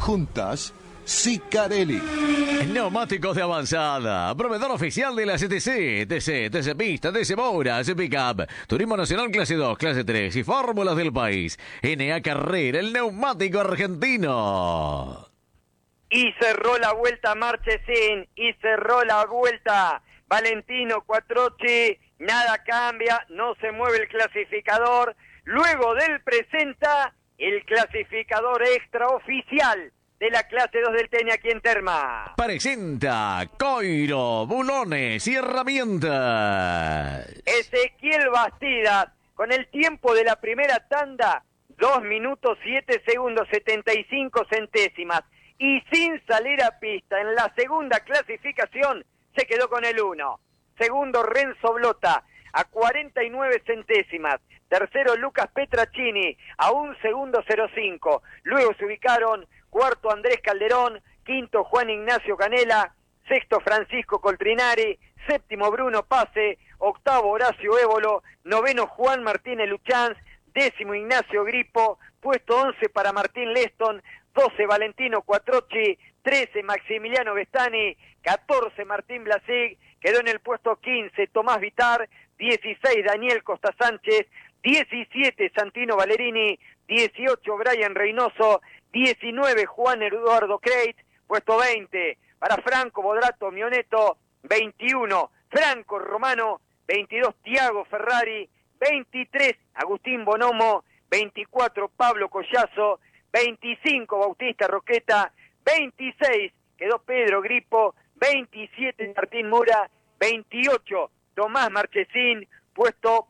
Juntas, Sicarelli. Neumáticos de Avanzada, proveedor oficial de la CTC, TC Pista, TC Moura, Pickup, Turismo Nacional Clase 2, Clase 3 y Fórmulas del país. NA Carrera, el neumático argentino. Y cerró la vuelta Marchesín, y cerró la vuelta Valentino Quattrocchi. Nada cambia, no se mueve el clasificador. Luego del presenta el clasificador extraoficial de la clase 2 del TN aquí en Terma. Presenta Coiro, bulones y herramientas. Ezequiel Bastidas, con el tiempo de la primera tanda, 2 minutos 7 segundos 75 centésimas. Y sin salir a pista, en la segunda clasificación, se quedó con el 1. Segundo, Renzo Blota, a 49 centésimas. Tercero, Lucas Petracini, a 1 segundo 05. Luego se ubicaron cuarto, Andrés Calderón. Quinto, Juan Ignacio Canela. Sexto, Francisco Coltrinari. Séptimo, Bruno Pase. Octavo, Horacio Évolo. Noveno, Juan Martínez Luchanz. Décimo, Ignacio Gripo. Puesto 11 para Martín Leston. 12, Valentino Quattrocchi. 13, Maximiliano Bestani. 14, Martín Blasig. Quedó en el puesto 15, Tomás Vitar. 16, Daniel Costa Sánchez. 17, Santino Valerini. 18, Brian Reynoso. 19, Juan Eduardo Creit. Puesto 20, para Franco Bodrato Mioneto. 21, Franco Romano. 22, Tiago Ferrari. 23, Agustín Bonomo. 24, Pablo Collazo. 25, Bautista Roqueta. 26, quedó Pedro Gripo. 27, Martín Mura. 28, Tomás Marchesín. Puesto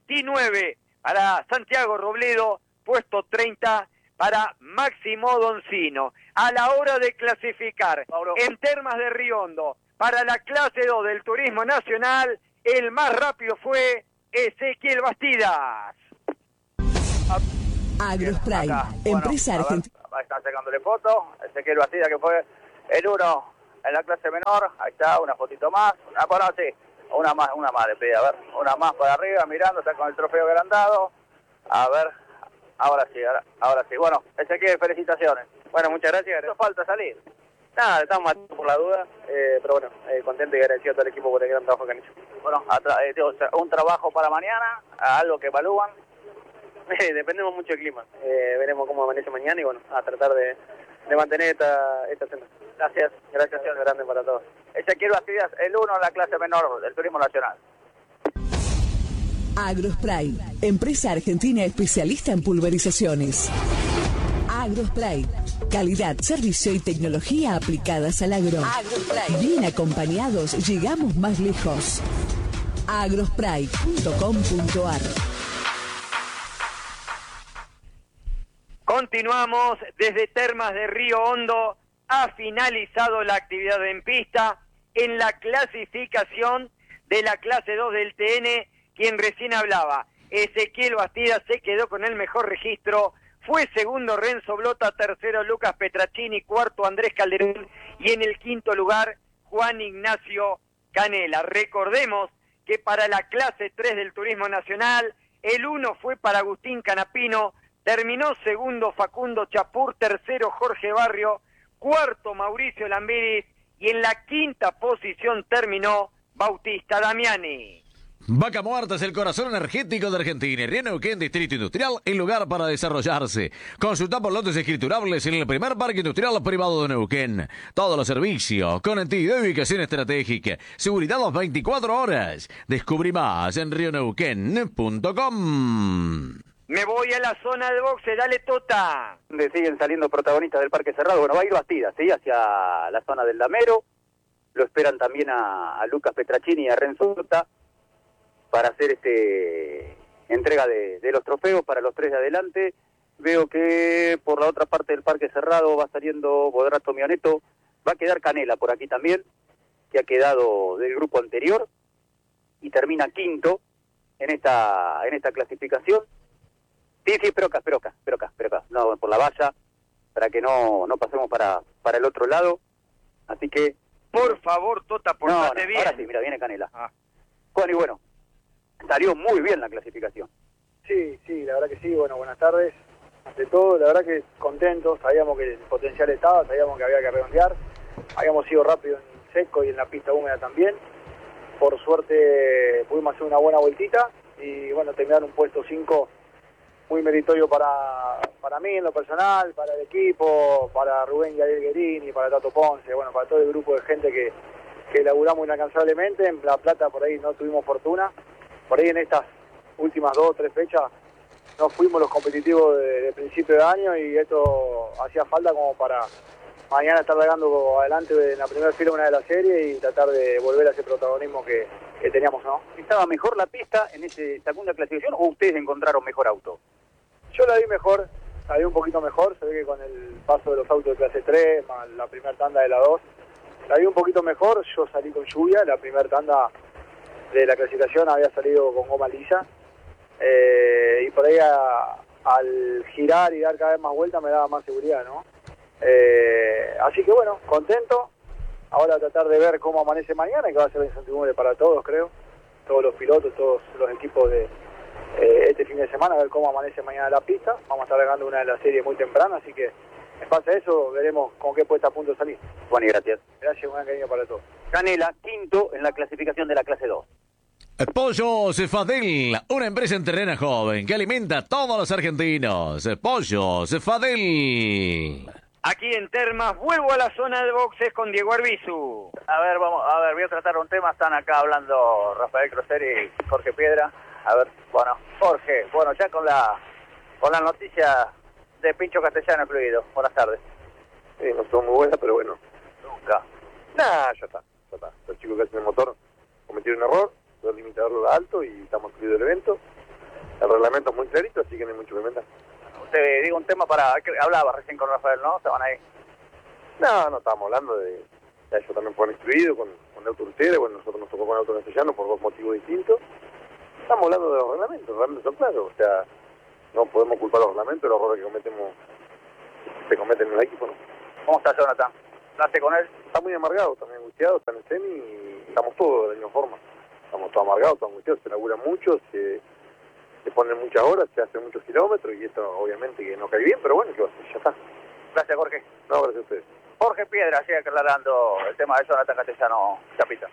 29 para Santiago Robledo. Puesto 30 para Máximo Doncino. A la hora de clasificar en Termas de Río Hondo para la clase 2 del Turismo Nacional, el más rápido fue Ezequiel Bastidas. Agrospray, empresa argentina. Están sacándole fotos. Ezequiel Bastidas, que fue el 1 en la clase menor. Ahí está, una fotito más. Bueno, sí, una más le pedí, a ver. Una más para arriba, mirando, está con el trofeo agrandado. A ver, ahora sí. Bueno, Ezequiel, felicitaciones. Bueno, muchas gracias. No falta salir. Nada, estamos matando por la duda, pero bueno, contento y agradecido a todo el equipo por el gran trabajo que han hecho. Bueno, un trabajo para mañana, algo que evalúan. Dependemos mucho del clima. Veremos cómo amanece mañana y bueno, a tratar de mantener esta senda. Gracias. Gracias, grande para todos. Ezequiel Bastidas, el 1 en la clase menor del Turismo Nacional. Agrospray, empresa argentina especialista en pulverizaciones. Agrospray, calidad, servicio y tecnología aplicadas al agro. Agrospray. Bien acompañados, llegamos más lejos. agrospray.com.ar. Continuamos desde Termas de Río Hondo. Ha finalizado la actividad en pista en la clasificación de la clase 2 del TN. Quien recién hablaba, Ezequiel Bastidas, se quedó con el mejor registro. Fue segundo Renzo Blota, tercero Lucas Petracini, cuarto Andrés Calderón y en el quinto lugar Juan Ignacio Canela. Recordemos que para la clase 3 del Turismo Nacional, el 1 fue para Agustín Canapino, terminó segundo Facundo Chapur, tercero Jorge Barrio, cuarto Mauricio Lambiris y en la quinta posición terminó Bautista Damiani. Vaca Muerta es el corazón energético de Argentina. Río Neuquén, Distrito Industrial, el lugar para desarrollarse. Consulta por lotes escriturables en el primer parque industrial privado de Neuquén. Todos los servicios, conectividad y ubicación estratégica. Seguridad las 24 horas. Descubrí más en rioneuquén.com. Me voy a la zona de boxe, dale Tota. Siguen saliendo protagonistas del Parque Cerrado. Bueno, va a ir Bastidas, ¿sí? Hacia la zona del Damero. Lo esperan también a Lucas Petracini y a Renzo Blota para hacer entrega de los trofeos para los 3 de adelante. Veo que por la otra parte del Parque Cerrado va saliendo Bodrato Mioneto. Va a quedar Canela por aquí también, que ha quedado del grupo anterior y termina quinto en esta clasificación. Sí, pero acá, no por la valla, para que no pasemos para el otro lado. Así que... Por favor, Tota, portate bien. Ahora sí, mira, viene Canela. Bueno, y bueno, salió muy bien la clasificación. Sí, la verdad que sí. Bueno, buenas tardes. ante todo, la verdad que contentos, sabíamos que el potencial estaba, sabíamos que había que redondear, habíamos sido rápido en seco y en la pista húmeda también. Por suerte pudimos hacer una buena vueltita y bueno, terminar un puesto 5 muy meritorio para mí en lo personal, para el equipo, para Rubén Gabriel Guerini, para Tato Ponce, bueno, para todo el grupo de gente que laburamos incansablemente. En La Plata por ahí no tuvimos fortuna, por ahí en estas últimas 2 o 3 fechas no fuimos los competitivos de principio de año y esto hacía falta como para mañana estar largando adelante en la primera fila una de la serie y tratar de volver a ese protagonismo que teníamos, ¿no? ¿Estaba mejor la pista en esa segunda clasificación o ustedes encontraron mejor auto? Yo la vi mejor, la vi un poquito mejor, se ve que con el paso de los autos de clase 3, más la primera tanda de la 2, la vi un poquito mejor. Yo salí con lluvia, la primera tanda de la clasificación había salido con goma lisa, y por ahí al girar y dar cada vez más vueltas me daba más seguridad, ¿no? Así que bueno, contento. Ahora tratar de ver cómo amanece mañana, que va a ser incertidumbre para todos, creo. Todos los pilotos, todos los equipos de este fin de semana, a ver cómo amanece mañana la pista. Vamos a estar largando una de las series muy temprano, así que en base a eso veremos con qué puesta a punto salir. Juan, y gracias. Gracias, un gran cariño para todos. Canela, quinto en la clasificación de la clase 2. Pollos Cefadel, una empresa en terreno joven que alimenta a todos los argentinos. Pollos Cefadel. Aquí en Termas, vuelvo a la zona de boxes con Diego Arbizu. Voy a tratar un tema. Están acá hablando Rafael Crosser y Jorge Piedra. A ver, bueno, Jorge, ya con la noticia de Pincho Castellano incluido. Buenas tardes. Sí, no son muy buenas, pero bueno. Nunca. Nah, ya está. Los chicos que hacen el motor cometieron un error, el limitador alto y estamos incluidos el evento. El reglamento es muy clarito, así que no hay mucho que inventar. Usted digo un tema para... Hablaba recién con Rafael, ¿no? Estaban ahí. No estábamos hablando de... Ya ellos también fueron instruidos con el auto de ustedes, bueno, nosotros nos tocó con el auto castellano por 2 motivos distintos. Estamos hablando de los reglamentos son claros, o sea, no podemos culpar a los reglamentos de los errores que se cometen en el equipo, ¿no? ¿Cómo está Jonathan? ¿Hablaste con él? Está muy amargado, también angustiado, está en el semi y estamos todos de la misma forma. Estamos todos amargados, todos angustiados, se labura mucho, se ponen muchas horas, se hacen muchos kilómetros y esto obviamente que no cae bien, pero bueno, ¿qué va a hacer? Ya está. Gracias, Jorge. No, gracias a ustedes. Jorge Piedra sigue aclarando el tema de Jonathan Castellano Chapita.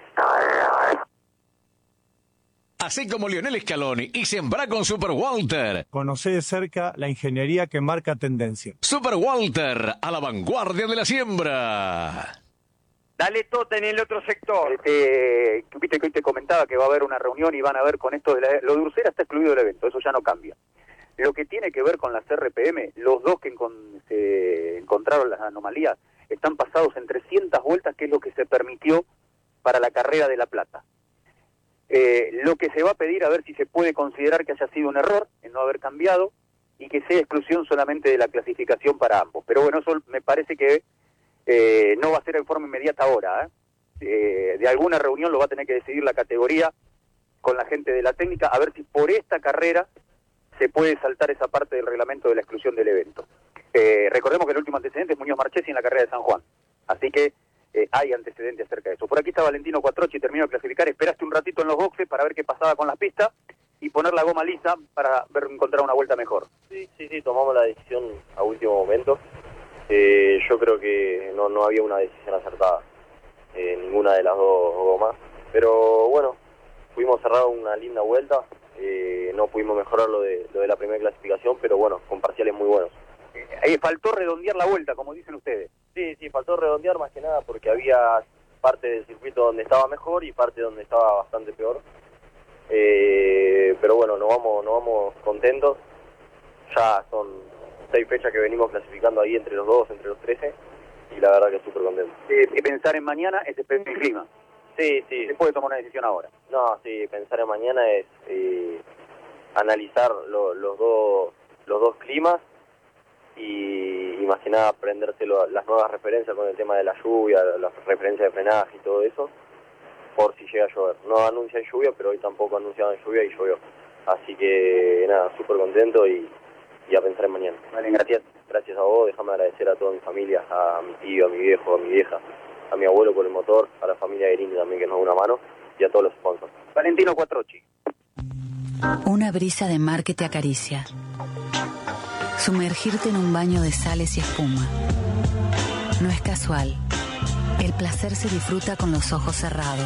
Así como Lionel Scaloni y sembra con Super Walter. Conoce de cerca la ingeniería que marca tendencia. Super Walter, a la vanguardia de la siembra. Dale Tota en el otro sector. Viste que hoy te comentaba que va a haber una reunión y van a ver con esto lo de Ursera está excluido del evento, eso ya no cambia. Lo que tiene que ver con las RPM, los dos que se encontraron las anomalías están pasados en 300 vueltas, que es lo que se permitió para la carrera de La Plata. Lo que se va a pedir a ver si se puede considerar que haya sido un error en no haber cambiado y que sea exclusión solamente de la clasificación para ambos. Pero bueno, eso me parece que no va a ser en forma inmediata ahora. De alguna reunión lo va a tener que decidir la categoría con la gente de la técnica, a ver si por esta carrera se puede saltar esa parte del reglamento de la exclusión del evento. Recordemos que el último antecedente es Muñoz Marchesi en la carrera de San Juan, así que hay antecedentes acerca de eso. Por aquí está Valentino Quattrochi, terminó de clasificar, esperaste un ratito en los boxes para ver qué pasaba con las pistas y poner la goma lisa para encontrar una vuelta mejor. Sí, tomamos la decisión a último momento. Yo creo que no había una decisión acertada en ninguna de las dos gomas, pero bueno, pudimos cerrar una linda vuelta, no pudimos mejorar lo de la primera clasificación, pero bueno, con parciales muy buenos. Faltó redondear la vuelta, como dicen ustedes. Sí, faltó redondear más que nada porque había parte del circuito donde estaba mejor y parte donde estaba bastante peor. Pero bueno, nos vamos contentos. Ya son 6 fechas que venimos clasificando ahí entre los 2, entre los 13, y la verdad que súper contento. Pensar en mañana es el clima. Sí. Se puede tomar una decisión ahora. No, sí, pensar en mañana es analizar los dos climas y más que nada aprenderse las nuevas referencias con el tema de la lluvia, las referencias de frenaje y todo eso, por si llega a llover. No anuncian lluvia, pero hoy tampoco anunciaban lluvia y llovió. Así que nada, súper contento y a pensar en mañana. Vale, gracias. Gracias a vos, déjame agradecer a toda mi familia, a mi tío, a mi viejo, a mi vieja, a mi abuelo por el motor, a la familia Guerini también que nos da una mano y a todos los sponsors. Valentino Quattrochi. Una brisa de mar que te acaricia. Sumergirte en un baño de sales y espuma. No es casual. El placer se disfruta con los ojos cerrados.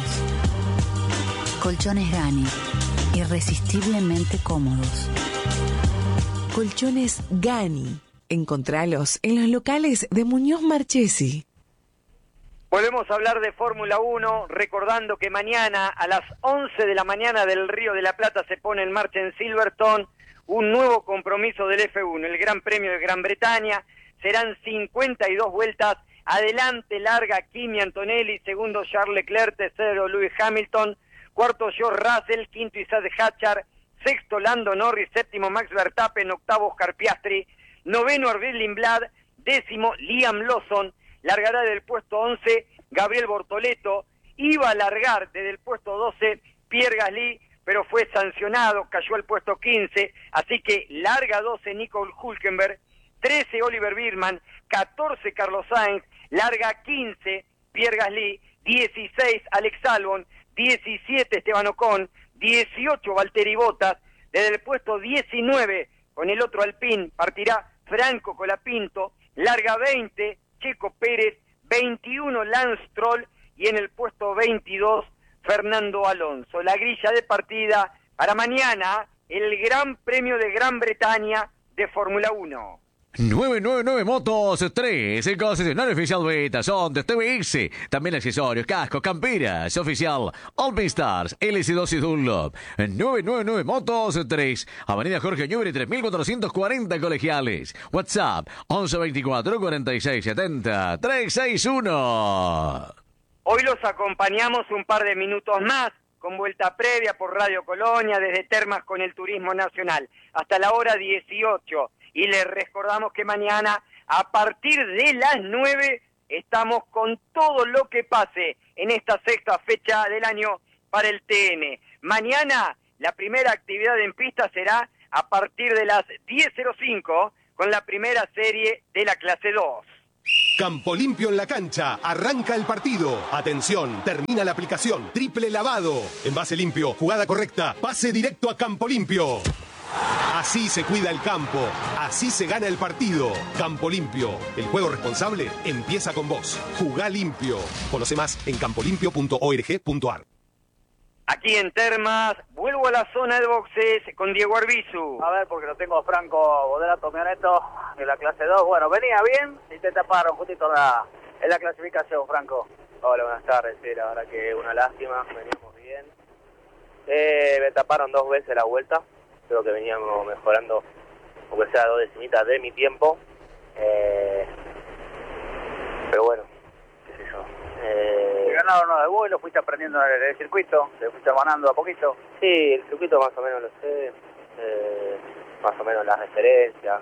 Colchones Gani. Irresistiblemente cómodos. Colchones Gani. Encontralos en los locales de Muñoz Marchesi. Volvemos a hablar de Fórmula 1, recordando que mañana a las 11 de la mañana del Río de la Plata se pone en marcha en Silverstone un nuevo compromiso del F1, el Gran Premio de Gran Bretaña. Serán 52 vueltas. Adelante larga Kimi Antonelli, segundo Charles Leclerc, tercero Lewis Hamilton, cuarto George Russell, quinto Isaac Hatchard, sexto Lando Norris, séptimo Max Verstappen, octavo Oscar Piastri, noveno Arvid Lindblad, décimo Liam Lawson. Largará del puesto 11 Gabriel Bortoleto, iba a largar desde el puesto 12 Pierre Gasly, pero fue sancionado, cayó al puesto 15, así que larga 12 Nico Hülkenberg, 13 Oliver Biermann, 14 Carlos Sainz, larga 15 Pierre Gasly, 16 Alex Albon, 17 Esteban Ocon, 18 Valtteri Bottas, desde el puesto 19 con el otro Alpine partirá Franco Colapinto, larga 20 Checo Pérez, 21 Lance Stroll y en el puesto 22 Fernando Alonso. La grilla de partida para mañana, el Gran Premio de Gran Bretaña de Fórmula 1. 999 Motos 3, el concesionario oficial Beta, Sondes, TVX, también accesorios, cascos, camperas, oficial, Alpine Stars, LC2 y Dunlop. 999 Motos 3, Avenida Jorge Newbery 3440 Colegiales. WhatsApp 1124 46 70 361. Hoy los acompañamos un par de minutos más con vuelta previa por Radio Colonia desde Termas con el Turismo Nacional hasta la hora 18. Y les recordamos que mañana, a partir de las 9, estamos con todo lo que pase en esta sexta fecha del año para el TN. Mañana, la primera actividad en pista será a partir de las 10:05 con la primera serie de la clase 2. Campo Limpio en la cancha. Arranca el partido. Atención, termina la aplicación. Triple lavado. Envase limpio, jugada correcta. Pase directo a Campo Limpio. Así se cuida el campo, así se gana el partido. Campo Limpio, el juego responsable empieza con vos. Jugá limpio. Conoce más en campolimpio.org.ar. Aquí en Termas, vuelvo a la zona de boxes con Diego Arbizu. A ver, porque lo tengo a Franco Boderato Mioneto de la clase 2. Bueno, venía bien y te taparon justito en la clasificación, Franco. Hola, buenas tardes. Sí, la verdad que una lástima, veníamos bien. Me taparon 2 veces la vuelta. Creo que veníamos mejorando, aunque sea 2 decimitas de mi tiempo. Pero bueno, qué sé yo. Ganado no de vuelo, fuiste aprendiendo el circuito, te fuiste ganando a poquito. Sí, el circuito más o menos lo sé, más o menos las referencias.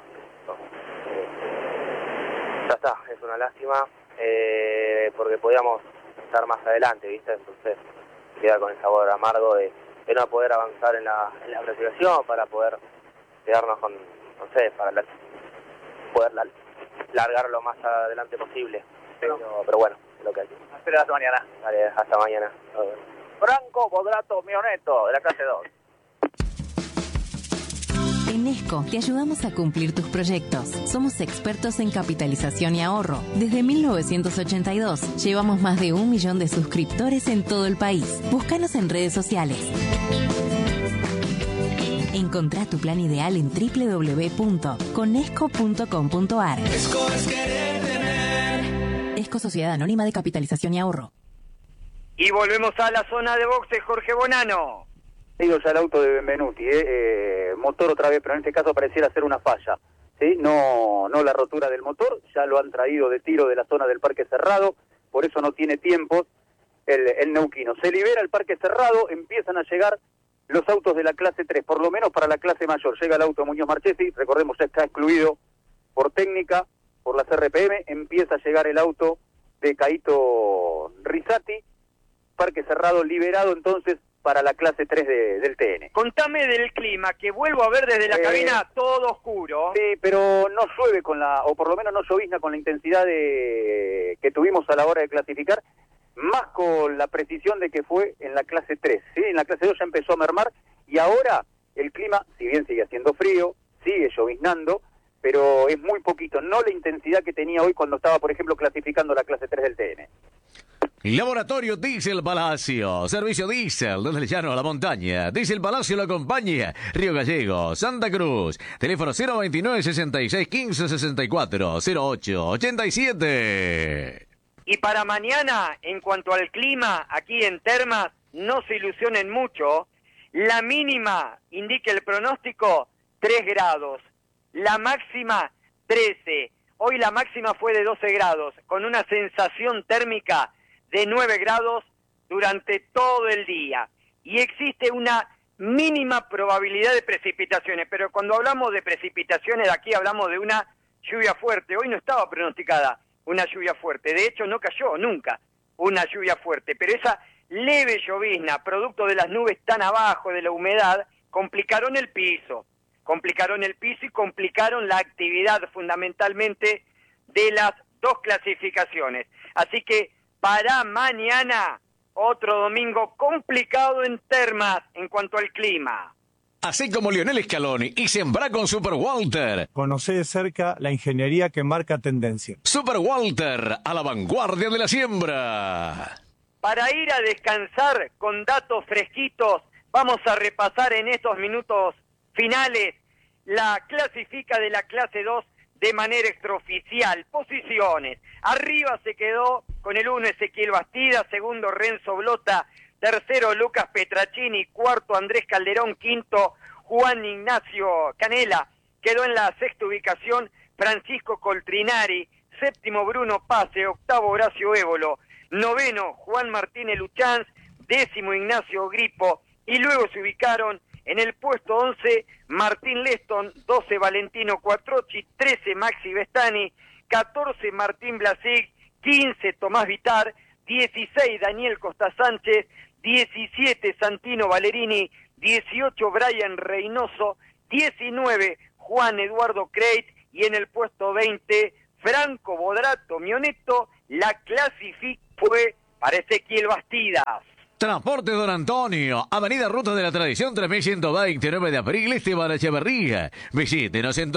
Ya está, es una lástima, porque podíamos estar más adelante, ¿viste? Entonces queda con el sabor amargo de no poder avanzar en la clasificación, para poder quedarnos con, no sé, para poder largar lo más adelante posible. Pero bueno, es lo que hay. Espera hasta mañana. Vale, hasta mañana. Franco Boderato Mioneto, de la clase 2. En Esco te ayudamos a cumplir tus proyectos. Somos expertos en capitalización y ahorro. Desde 1982 llevamos más de 1 millón de suscriptores en todo el país. Búscanos en redes sociales. Encontrá tu plan ideal en www.conesco.com.ar. Esco es querer tener. Esco Sociedad Anónima de Capitalización y Ahorro. Y volvemos a la zona de boxe, Jorge Bonano. Digo ya el auto de Benvenuti, motor otra vez, pero en este caso pareciera ser una falla, ¿sí? No la rotura del motor, ya lo han traído de tiro de la zona del Parque Cerrado, por eso no tiene tiempos el neuquino. Se libera el Parque Cerrado, empiezan a llegar los autos de la clase 3, por lo menos para la clase mayor. Llega el auto de Muñoz Marchesi, recordemos ya está excluido por técnica, por las RPM, empieza a llegar el auto de Caíto Rizzati, Parque Cerrado liberado entonces para la clase 3 del TN. Contame del clima, que vuelvo a ver desde la cabina todo oscuro. Sí, pero no llueve o por lo menos no llovizna con la intensidad que tuvimos a la hora de clasificar, más con la precisión de que fue en la clase 3, ¿sí? En la clase 2 ya empezó a mermar y ahora el clima, si bien sigue haciendo frío, sigue lloviznando, pero es muy poquito, no la intensidad que tenía hoy cuando estaba, por ejemplo, clasificando la clase 3 del TN. Laboratorio Diesel Palacio, servicio diésel desde el llano a la montaña. Diesel Palacio lo acompaña. Río Gallegos, Santa Cruz. Teléfono 029 66 15 64 08 87. Y para mañana, en cuanto al clima, aquí en Termas, no se ilusionen mucho. La mínima, indica el pronóstico, 3 grados. La máxima, 13. Hoy la máxima fue de 12 grados, con una sensación térmica de 9 grados durante todo el día. Y existe una mínima probabilidad de precipitaciones, pero cuando hablamos de precipitaciones, aquí hablamos de una lluvia fuerte. Hoy no estaba pronosticada una lluvia fuerte, de hecho no cayó nunca una lluvia fuerte, pero esa leve llovizna, producto de las nubes tan abajo, de la humedad, complicaron el piso y complicaron la actividad fundamentalmente de las dos clasificaciones. Así que para mañana, otro domingo complicado en Termas en cuanto al clima. Así como Lionel Scaloni y Sembrá con Super Walter. Conoce de cerca la ingeniería que marca tendencia. Super Walter, a la vanguardia de la siembra. Para ir a descansar con datos fresquitos, vamos a repasar en estos minutos finales la clasifica de la clase 2 de manera extraoficial. Posiciones. Arriba se quedó con el 1 Ezequiel Bastida, segundo Renzo Blota, tercero Lucas Petracini, cuarto Andrés Calderón, quinto Juan Ignacio Canela, quedó en la sexta ubicación Francisco Coltrinari, séptimo Bruno Pase, octavo Horacio Évolo, noveno Juan Martínez Luchanz, décimo Ignacio Gripo, y luego se ubicaron en el puesto 11 Martín Leston, 12 Valentino Quattrochi, 13 Maxi Bestani, 14 Martín Blasic, 15 Tomás Vitar, 16 Daniel Costa Sánchez, 17 Santino Valerini, 18 Brian Reynoso, 19 Juan Eduardo Creit y en el puesto 20 Franco Bodrato Mioneto. La clasificación fue para Ezequiel Bastidas. Transporte Don Antonio, Avenida Ruta de la Tradición 3129 de abril, Esteban Echeverría. Visítenos en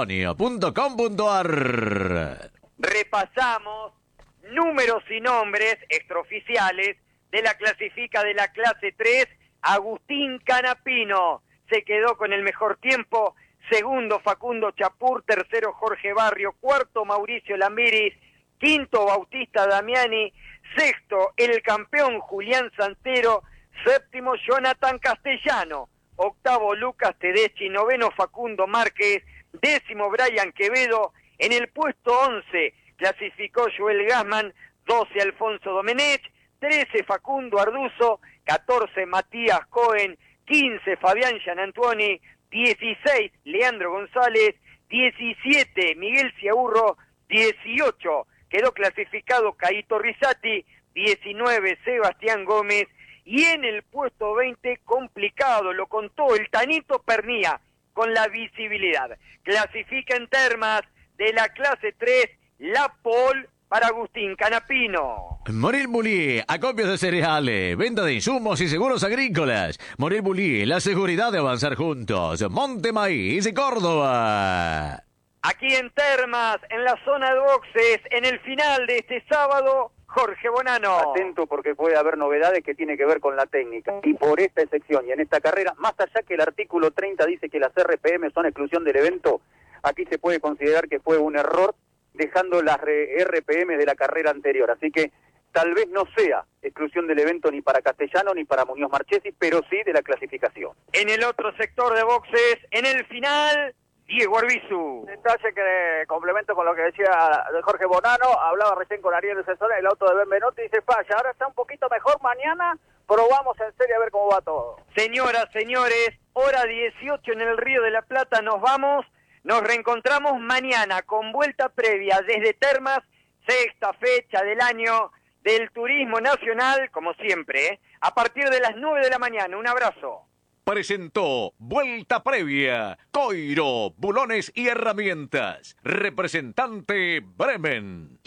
donantonio.com.ar. Repasamos números y nombres extraoficiales de la clasifica de la clase 3. Agustín Canapino se quedó con el mejor tiempo, segundo Facundo Chapur, tercero Jorge Barrio, cuarto Mauricio Lambiris, quinto Bautista Damiani, sexto el campeón Julián Santero, séptimo Jonathan Castellano, octavo Lucas Tedeschi, noveno Facundo Márquez, décimo Brian Quevedo, en el puesto 11 clasificó Joel Gassman, 12 Alfonso Domenech, 13 Facundo Arduzo, 14 Matías Cohen, 15 Fabián Gianantuoni, 16 Leandro González, 17 Miguel Ciaurro, 18 quedó clasificado Caito Risati, 19 Sebastián Gómez, y en el puesto 20 complicado, lo contó el Tanito Pernía con la visibilidad. Clasifica en Termas de la clase 3 la pole para Agustín Canapino. Morel Bullier, acopios de cereales, venta de insumos y seguros agrícolas. Morel Bullier, la seguridad de avanzar juntos. Monte Maíz, Córdoba. Aquí en Termas, en la zona de boxes, en el final de este sábado, Jorge Bonano. Atento porque puede haber novedades que tiene que ver con la técnica. Y por esta sección y en esta carrera, más allá que el artículo 30 dice que las RPM son exclusión del evento, aquí se puede considerar que fue un error dejando las RPM de la carrera anterior. Así que tal vez no sea exclusión del evento ni para Castellano ni para Muñoz Marchesi, pero sí de la clasificación. En el otro sector de boxes, en el final, Diego Arbizu. Detalle que complemento con lo que decía Jorge Bonano, hablaba recién con Ariel Cesora, el auto de Benvenuti, dice falla, ahora está un poquito mejor, mañana probamos en serio a ver cómo va todo. Señoras, señores, hora 18 en el Río de la Plata, nos vamos, nos reencontramos mañana con vuelta previa desde Termas, sexta fecha del año del turismo nacional, como siempre, a partir de las 9 de la mañana, un abrazo. Presentó Vuelta Previa, Coiro, Bulones y Herramientas. Representante Bremen.